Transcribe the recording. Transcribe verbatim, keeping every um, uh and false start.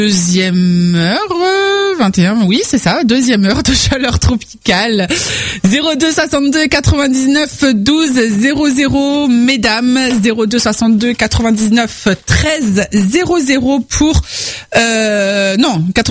Deuxième heure, euh, vingt et un, oui c'est ça, deuxième heure de chaleur tropicale. zéro deux soixante-deux quatre-vingt-dix-neuf douze zéro zéro, mesdames, zéro deux soixante-deux quatre-vingt-dix-neuf treize zéro zéro pour, euh, non,